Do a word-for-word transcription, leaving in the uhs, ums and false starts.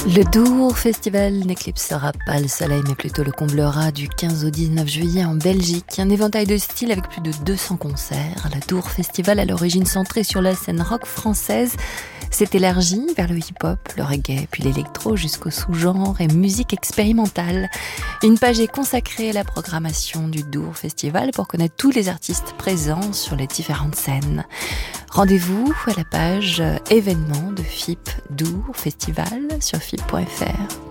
Le Dour Festival n'éclipsera pas le soleil, mais plutôt le comblera du quinze au dix-neuf juillet en Belgique. Un éventail de styles avec plus de deux cents concerts. Le Dour Festival, à l'origine centré sur la scène rock française, s'est élargi vers le hip-hop, le reggae, puis l'électro jusqu'au sous-genre et musique expérimentale. Une page est consacrée à la programmation du Dour Festival pour connaître tous les artistes présents sur les différentes scènes. Rendez-vous à la page événements de F I P Dour Festival sur F I P point F R.